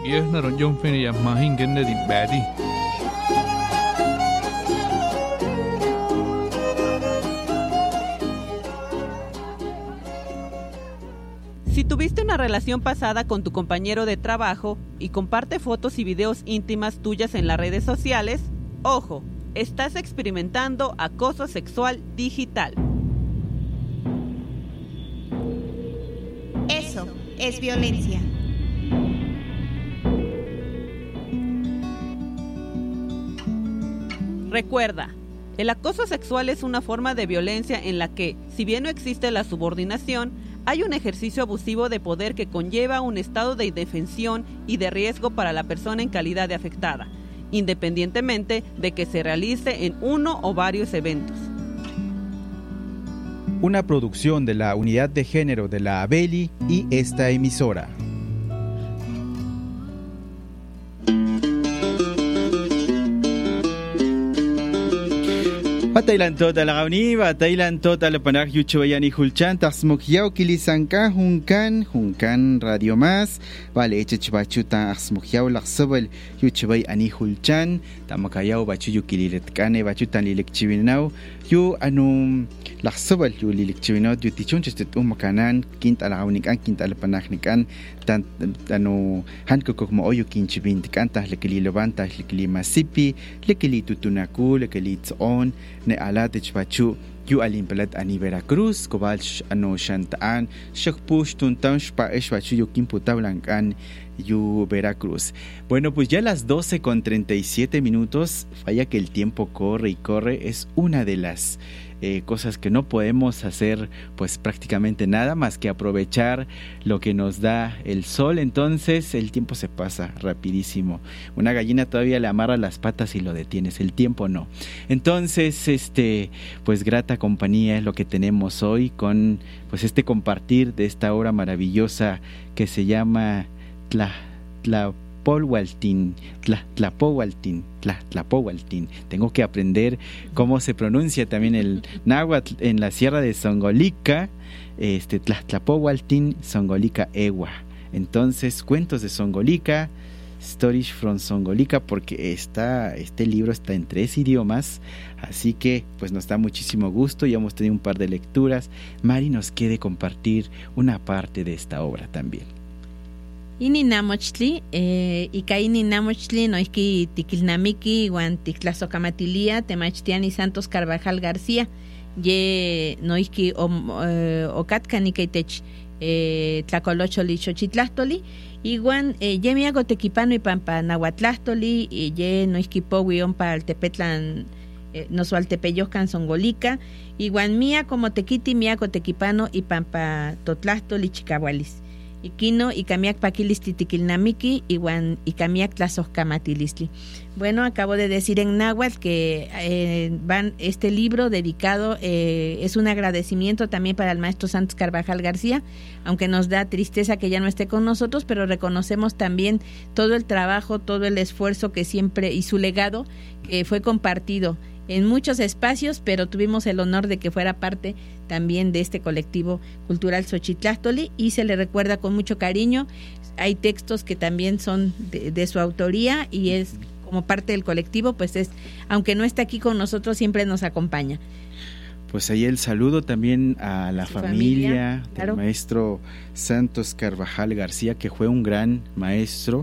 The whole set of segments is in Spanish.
na ronjong fini ya mahin genne di badi. Si tuviste una relación pasada con tu compañero de trabajo y comparte fotos y videos íntimas tuyas en las redes sociales, ojo, estás experimentando acoso sexual digital. Eso es violencia. Recuerda, el acoso sexual es una forma de violencia en la que, si bien no existe la subordinación, hay un ejercicio abusivo de poder que conlleva un estado de indefensión y de riesgo para la persona en calidad de afectada, independientemente de que se realice en uno o varios eventos. Una producción de la Unidad de Género de la ABELI y esta emisora. Batailan toda la gauni, batailan toda la panar yuchubayani hulchan, tasmukyao kilisanka hunkan radio más, vale echechbachuta asmukyao laxabal yuchubay ani hulchan, tamakayao bachu yukililetkane bachutan lilekchivinao, yu anum laxabal yu lilekchivinao yu tichunchestet umakanan kint alagawnikan kint alpanagnikan tan anu hankokok mo oyu kinchibintikan tahlekililoban tahlekilimasipi lekilitutunaku lekilitzon ne alatech bachu yu alimpalat ani Veracruz kobal ano shantaan shakpush tuntan shpaesh bachu yu kimputaulankan yu Veracruz. Bueno, pues ya a las 12:37, falla que el tiempo corre y corre, es una de las cosas que no podemos hacer pues prácticamente nada más que aprovechar lo que nos da el sol. Entonces el tiempo se pasa rapidísimo. Una gallina todavía le amarra las patas y lo detienes, el tiempo no. Entonces pues grata compañía es lo que tenemos hoy con pues compartir de esta obra maravillosa que se llama Tlapohualtin. Tengo que aprender cómo se pronuncia también el náhuatl en la sierra de Songolica, Tlapohualtin, Songolica Ewa. Entonces, cuentos de Songolica, Stories from Songolica, porque este libro está en 3 idiomas, así que pues nos da muchísimo gusto. Ya hemos tenido un par de lecturas. Mari nos quiere compartir una parte de esta obra también. Ini namochtli, ika ini namochtli noihki tikilnamiki iwan tiktlasojkamatilia temachtiani Santos Carvajal García, ye noihki okatka nika itech tlakolocholi xochitlahtoli, iwan ye miago tekipano ipampa nahuatlahtoli, ye noihki powi ompa altepetlan nosualtepeyojkan Songolica, iwan mia como tekiti miago tekipano ipampa totlahtoli chikahualis. Ikino ikamiak pakilis titikilnamiki iwan ikamiak tlasojkamatilisli. Bueno, acabo de decir en náhuatl que este libro dedicado es un agradecimiento también para el maestro Santos Carvajal García, aunque nos da tristeza que ya no esté con nosotros, pero reconocemos también todo el trabajo, todo el esfuerzo que siempre y su legado que fue compartido en muchos espacios, pero tuvimos el honor de que fuera parte también de este colectivo cultural Xochitláhtoli y se le recuerda con mucho cariño. Hay textos que también son de su autoría y es como parte del colectivo, pues aunque no está aquí con nosotros, siempre nos acompaña. Pues ahí el saludo también a la familia claro, del maestro Santos Carvajal García, que fue un gran maestro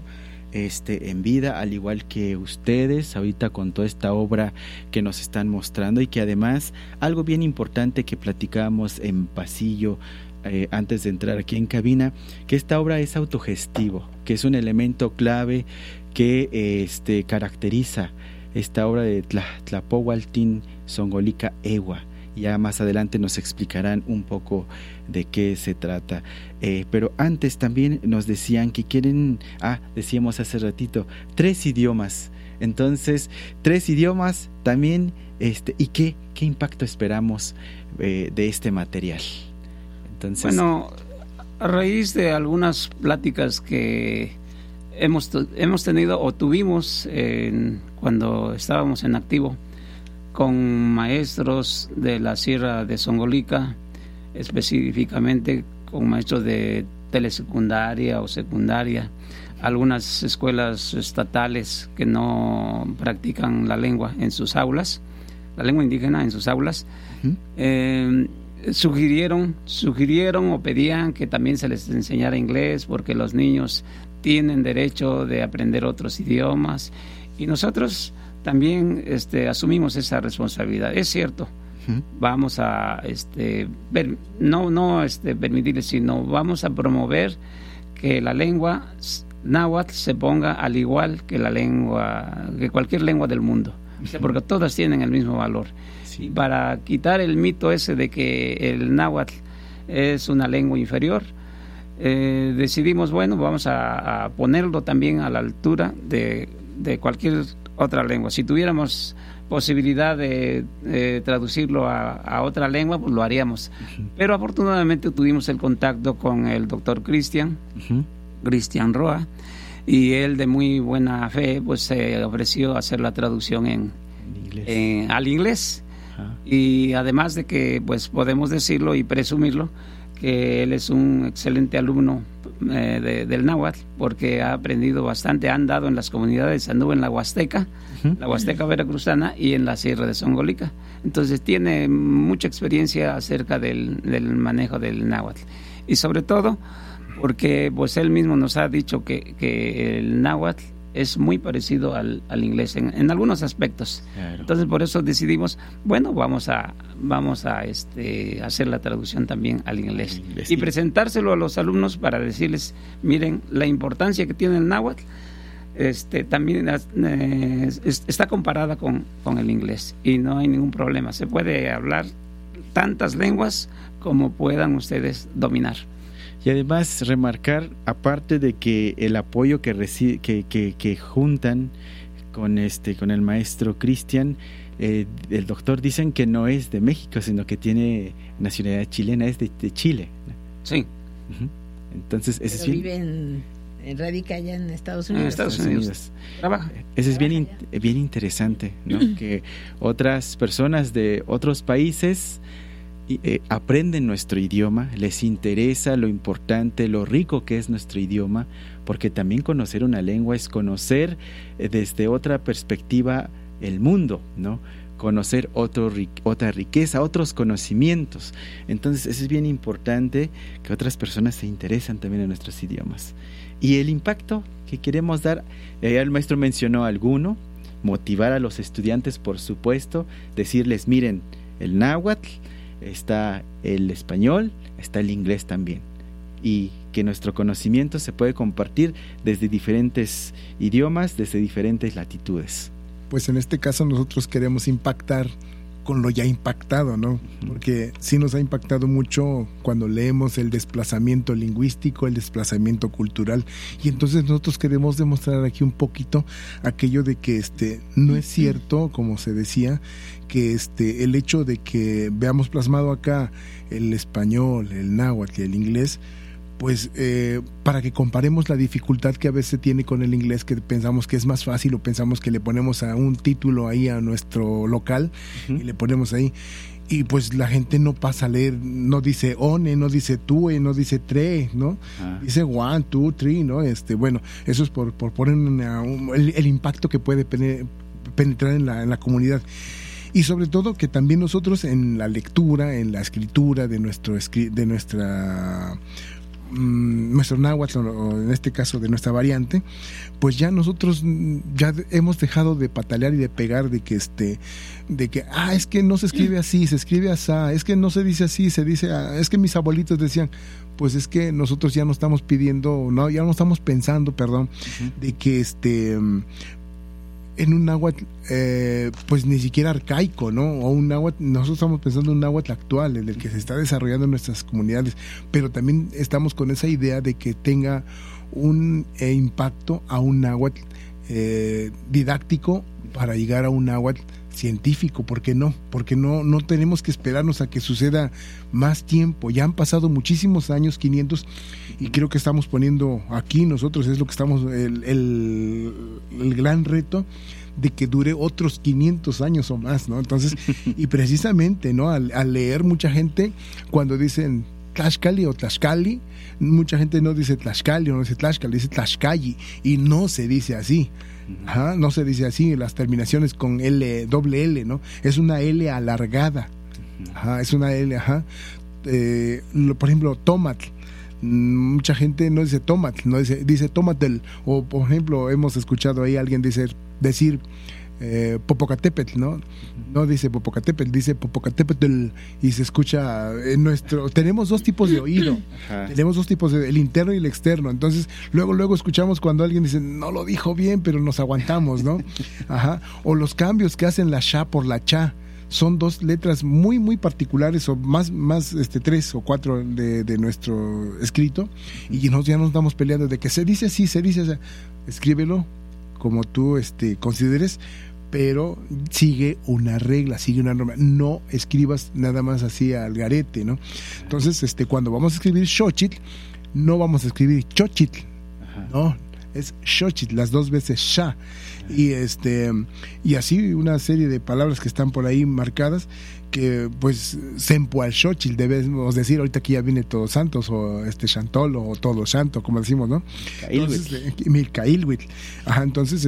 en vida, al igual que ustedes ahorita con toda esta obra que nos están mostrando, y que además algo bien importante que platicábamos en pasillo antes de entrar aquí en cabina, que esta obra es autogestivo, que es un elemento clave que caracteriza esta obra de Tlapohualtin Songolica Ewa. Ya más adelante nos explicarán un poco de qué se trata. Pero antes también nos decían que quieren, decíamos hace ratito, 3 idiomas. Entonces, 3 idiomas también, ¿y qué impacto esperamos de este material? Entonces, bueno, a raíz de algunas pláticas que hemos tenido o tuvimos cuando estábamos en activo, con maestros de la Sierra de Songolica, específicamente con maestros de telesecundaria o secundaria, algunas escuelas estatales que no practican la lengua en sus aulas, la lengua indígena en sus aulas. Sugirieron o pedían que también se les enseñara inglés, porque los niños tienen derecho de aprender otros idiomas, y nosotros también asumimos esa responsabilidad. Es cierto, vamos a permitirles, sino vamos a promover que la lengua náhuatl se ponga al igual que que cualquier lengua del mundo, porque todas tienen el mismo valor. Sí. Para quitar el mito ese de que el náhuatl es una lengua inferior, decidimos, vamos a ponerlo también a la altura de cualquier otra lengua. Si tuviéramos posibilidad de traducirlo a otra lengua, pues lo haríamos. Pero afortunadamente tuvimos el contacto con el doctor Cristian Roa, y él, de muy buena fe, pues se ofreció a hacer la traducción al inglés. Y además de que, pues, podemos decirlo y presumirlo, que él es un excelente alumno del náhuatl, porque ha aprendido bastante, ha andado en las comunidades, anduvo en la Huasteca, la Huasteca veracruzana, y en la Sierra de Songolica. Entonces tiene mucha experiencia acerca del manejo del náhuatl, y sobre todo porque, pues, él mismo nos ha dicho que el náhuatl es muy parecido al inglés en algunos aspectos. Claro. Entonces, por eso decidimos, vamos a hacer la traducción también al inglés, y presentárselo a los alumnos para decirles, miren, la importancia que tiene el náhuatl también está comparada con el inglés, y no hay ningún problema. Se puede hablar tantas lenguas como puedan ustedes dominar. Y además remarcar, aparte de que el apoyo que juntan con el maestro Cristian, el doctor, dicen que no es de México, sino que tiene nacionalidad chilena, es de Chile. Sí. Entonces, ese pero vive radica allá en Estados Unidos. En Estados Unidos. Trabaja. Eso es bien interesante, ¿no? Que otras personas de otros países aprenden nuestro idioma, les interesa lo importante, lo rico que es nuestro idioma, porque también conocer una lengua es conocer desde otra perspectiva el mundo, ¿no? Conocer otra riqueza, otros conocimientos. Entonces, eso es bien importante, que otras personas se interesan también en nuestros idiomas. Y el impacto que queremos dar, el maestro mencionó alguno, motivar a los estudiantes, por supuesto, decirles, miren, el náhuatl, está el español, está el inglés también, y que nuestro conocimiento se puede compartir desde diferentes idiomas, desde diferentes latitudes. Pues en este caso nosotros queremos impactar con lo ya impactado, ¿no? Porque sí nos ha impactado mucho cuando leemos el desplazamiento lingüístico, el desplazamiento cultural, y entonces nosotros queremos demostrar aquí un poquito aquello de que no es cierto, como se decía, que el hecho de que veamos plasmado acá el español, el náhuatl y el inglés, pues para que comparemos la dificultad que a veces tiene con el inglés, que pensamos que es más fácil, o pensamos que le ponemos a un título ahí a nuestro local y le ponemos ahí, y pues la gente no pasa a leer, no dice one, no dice tue, no dice tre, ¿no? Dice one, two, three, ¿no? Bueno, eso es por poner el impacto que puede penetrar en la comunidad. Y sobre todo que también nosotros en la lectura, en la escritura de nuestro náhuatl, o en este caso de nuestra variante, pues ya nosotros ya hemos dejado de patalear y de pegar de que es que no se escribe así, se escribe así, es que no se dice así, se dice, es que mis abuelitos decían. Pues es que nosotros ya no estamos pidiendo, ya no estamos pensando, de que en un náhuatl pues ni siquiera arcaico, ¿no? O un náhuatl, nosotros estamos pensando en un náhuatl actual, en el que se está desarrollando en nuestras comunidades, pero también estamos con esa idea de que tenga un impacto a un náhuatl didáctico para llegar a un náhuatl científico. ¿Por qué no? Porque no tenemos que esperarnos a que suceda más tiempo. Ya han pasado muchísimos años, 500, y creo que estamos poniendo aquí nosotros, es lo que estamos, el gran reto de que dure otros 500 años o más, ¿no? Entonces, y precisamente, ¿no? Al leer, mucha gente, cuando dicen Tlaxcali o Tlaxcali. Mucha gente no dice Tlaxcali o no dice Tlaxcali, dice Tlaxcali, y no se dice así. Ajá, no se dice así, las terminaciones con L, doble L, ¿no? Es una L alargada. Ajá, es una L, ajá. Por ejemplo, tomatl. Mucha gente no dice tomatl, no dice tomatel. O por ejemplo, hemos escuchado ahí a alguien decir Popocatépetl, ¿no? No dice Popocatépetl, dice Popocatépetl, y se escucha en nuestro... Tenemos dos tipos de oído. Ajá. Tenemos dos tipos, el interno y el externo. Entonces, luego escuchamos cuando alguien dice, no lo dijo bien, pero nos aguantamos, ¿no? Ajá. O los cambios que hacen la sha por la cha. Son dos letras muy, muy particulares, o más 3 o 4 de nuestro escrito, y ya nos estamos peleando de que se dice así, se dice así. Escríbelo como tú consideres, pero sigue una regla, sigue una norma. No escribas nada más así al garete, ¿no? Entonces, cuando vamos a escribir Xochitl, no vamos a escribir Chochitl, no, es Xochitl, las dos veces sha. Y así una serie de palabras que están por ahí marcadas, que pues Sempoalxochitl debemos decir, ahorita que ya viene Todos Santos, o Xantol, o Todo Santo, como decimos, ¿no? Milcailhuitl. Ajá, entonces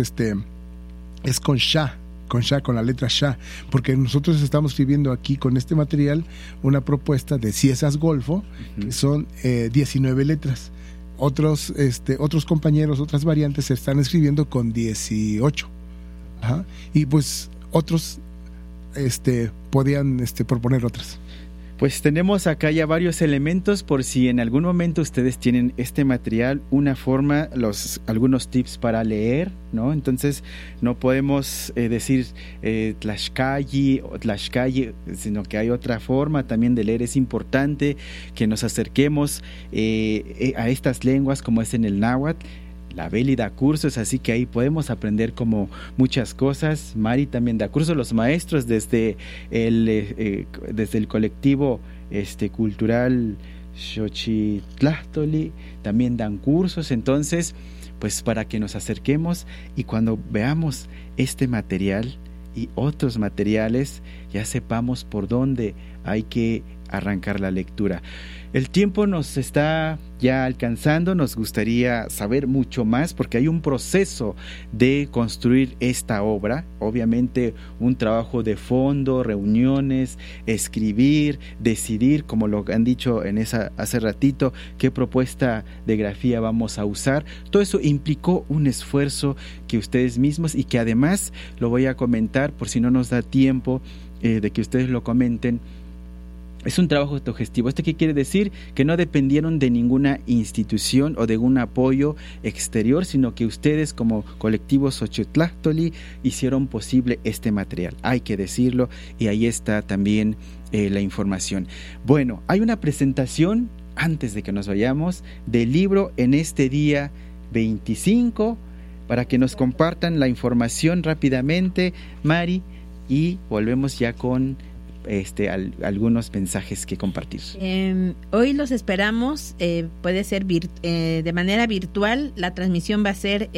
es con sha, con la letra sha, porque nosotros estamos escribiendo aquí con este material una propuesta de Ciesas Golfo, que son 19 letras. Otros compañeros, otras variantes se están escribiendo con 18. Ajá. Y pues otros podían proponer otras. Pues tenemos acá ya varios elementos por si en algún momento ustedes tienen este material, una forma, algunos tips para leer, ¿no? Entonces no podemos decir Tlaxcali o Tlaxcali, sino que hay otra forma también de leer. Es importante que nos acerquemos a estas lenguas, como es en el náhuatl. La Beli da cursos, así que ahí podemos aprender como muchas cosas. Mari también da cursos, los maestros desde el colectivo cultural Xochitlahtoli también dan cursos. Entonces, pues para que nos acerquemos y cuando veamos este material y otros materiales, ya sepamos por dónde hay que arrancar la lectura. El tiempo nos está ya alcanzando, nos gustaría saber mucho más porque hay un proceso de construir esta obra, obviamente un trabajo de fondo, reuniones, escribir, decidir, como lo han dicho hace ratito, qué propuesta de grafía vamos a usar. Todo eso implicó un esfuerzo que ustedes mismos, y que además lo voy a comentar por si no nos da tiempo de que ustedes lo comenten. Es un trabajo autogestivo. ¿Esto qué quiere decir? Que no dependieron de ninguna institución o de un apoyo exterior, sino que ustedes como colectivo Xochitlahtoli hicieron posible este material. Hay que decirlo, y ahí está también la información. Bueno, hay una presentación, antes de que nos vayamos, del libro en este día 25, para que nos compartan la información rápidamente, Mari, y volvemos ya con algunos mensajes que compartir. Hoy los esperamos, puede ser de manera virtual. La transmisión va a ser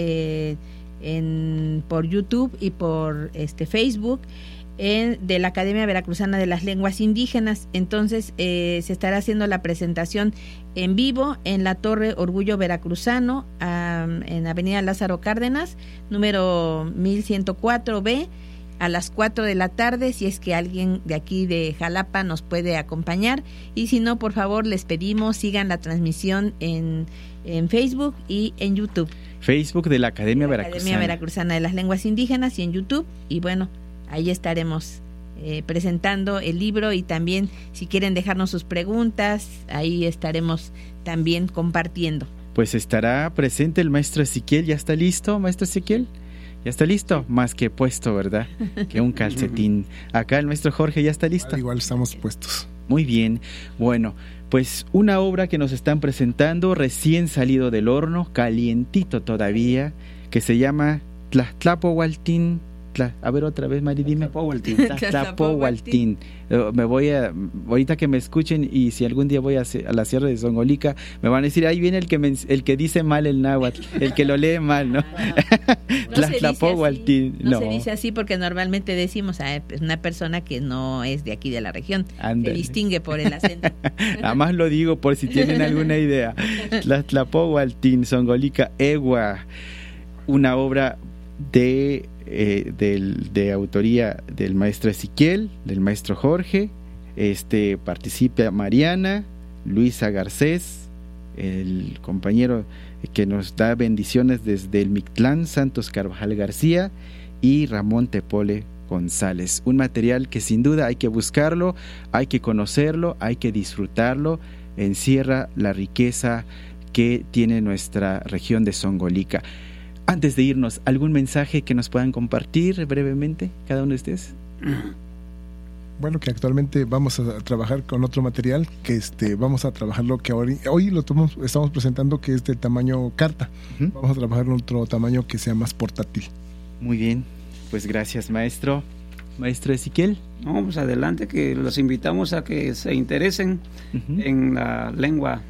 por YouTube y por Facebook de la Academia Veracruzana de las Lenguas Indígenas. Entonces se estará haciendo la presentación en vivo en la Torre Orgullo Veracruzano, en Avenida Lázaro Cárdenas, número 1104B, a las 4 de la tarde, si es que alguien de aquí de Jalapa nos puede acompañar, y si no, por favor, les pedimos sigan la transmisión en Facebook y en YouTube. Facebook de la Academia Veracruzana de las Lenguas Indígenas, y en YouTube, y bueno, ahí estaremos presentando el libro, y también si quieren dejarnos sus preguntas, ahí estaremos también compartiendo. Pues estará presente el maestro Ezequiel. ¿Ya está listo, maestro Ezequiel? ¿Ya está listo? Más que puesto, ¿verdad? Que un calcetín. Acá el maestro Jorge ya está listo. Igual estamos puestos. Muy bien. Bueno, pues una obra que nos están presentando recién salido del horno, calientito todavía, que se llama Tlahtlapohualtin A ver otra vez, Mari, dime. Tlahtlapohualtin. Me voy ahorita que me escuchen, y si algún día voy a la Sierra de Zongolica, me van a decir, ahí viene el que dice mal el náhuatl, el que lo lee mal, ¿no? Tlahtlapohualtin. No se dice así porque normalmente decimos pues una persona que no es de aquí de la región. Ándale. Se distingue por el acento. Nada más lo digo por si tienen alguna idea. Tlahtlapohualtin, Zongolica Ewa, una obra de autoría del maestro Ezequiel, del maestro Jorge, participa Mariana, Luisa Garcés, el compañero que nos da bendiciones desde el Mictlán, Santos Carvajal García, y Ramón Tepole González. Un material que sin duda hay que buscarlo, hay que conocerlo, hay que disfrutarlo. Encierra la riqueza que tiene nuestra región de Zongolica. Antes de irnos, ¿algún mensaje que nos puedan compartir brevemente cada uno de ustedes? Bueno, que actualmente vamos a trabajar con otro material, que vamos a trabajarlo, que hoy estamos presentando, que es de tamaño carta. Vamos a trabajar en otro tamaño que sea más portátil. Muy bien, pues gracias, maestro. Maestro Ezequiel. No, pues adelante, que los invitamos a que se interesen en la lengua